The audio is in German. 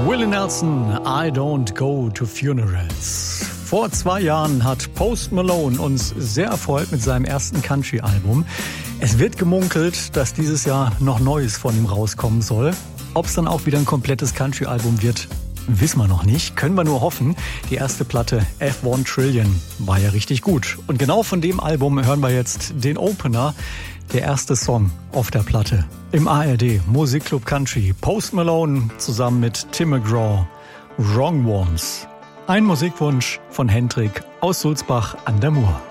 Willie Nelson, I don't go to funerals. Vor 2 Jahren hat Post Malone uns sehr erfreut mit seinem ersten Country-Album. Es wird gemunkelt, dass dieses Jahr noch Neues von ihm rauskommen soll. Ob es dann auch wieder ein komplettes Country-Album wird, wissen wir noch nicht. Können wir nur hoffen. Die erste Platte F1 Trillion war ja richtig gut. Und genau von dem Album hören wir jetzt den Opener. Der erste Song auf der Platte. Im ARD Musikclub Country. Post Malone zusammen mit Tim McGraw. Wrong Ones. Ein Musikwunsch von Hendrik aus Sulzbach an der Mur.